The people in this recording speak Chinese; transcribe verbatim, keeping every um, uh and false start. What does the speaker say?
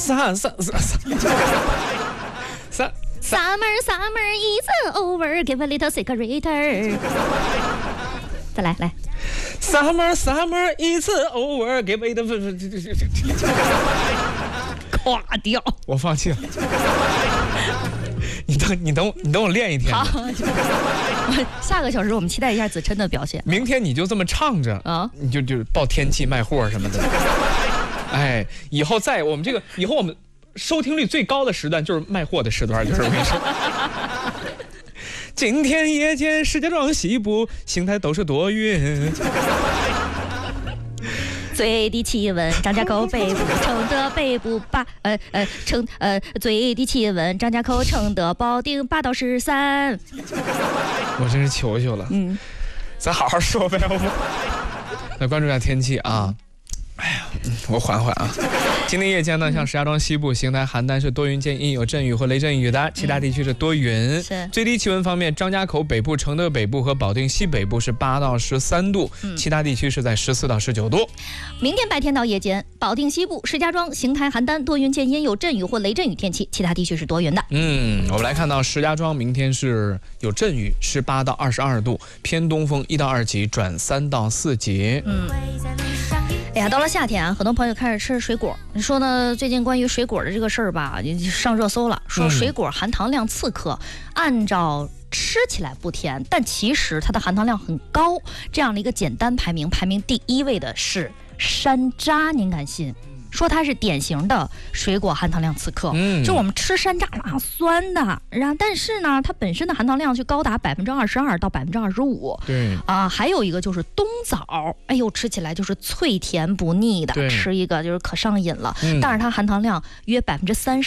三三三三 Summer summer is over, give a little secret。再来来 ，Summer summer is over, give it a 垮掉， 我放弃了。你等你等你等我练一天。 好，下个小时我们期待一下子琛的表现。 明天你就这么唱着啊，你就就报天气卖货什么的。哎，以后在我们这个以后我们收听率最高的时段就是卖货的时段，就是我跟你说。今天夜间石家庄西部邢台都是多云。 最低气温张家口北部承德北部八呃呃承呃最低气温张家口承德保定八到十三。 我真是求求了，嗯，咱好好说呗，要不？来关注一下天气啊。哎呀，我缓缓啊。今天夜间呢，像石家庄西部、邢台、邯郸是多云间阴有阵雨或雷阵雨的，其他地区是多云。 是。 最低气温方面，张家口北部、承德北部和保定西北部是八到十三度，嗯、其他地区是在十四到十九度。 明天白天到夜间，保定西部、石家庄、邢台、邯郸多云间阴有阵雨或雷阵雨天气，其他地区是多云的。 嗯，我们来看到石家庄明天是有阵雨，十八到二十二度，偏东风一到二级转三到四级。 嗯。哎呀，到了夏天啊，很多朋友开始吃水果。你说呢？最近关于水果的这个事儿吧，上热搜了，说水果含糖量刺客，嗯、按照吃起来不甜，但其实它的含糖量很高。这样的一个简单排名，排名第一位的是山楂，您敢信？说它是典型的水果含糖量刺客，嗯，就我们吃山楂啊酸的，然后但是呢，它本身的含糖量就高达百分之二十二到百分之二十五， 对啊，还有一个就是冬枣，哎呦，吃起来就是脆甜不腻的，吃一个就是可上瘾了，嗯、但是它含糖量约百分之三十。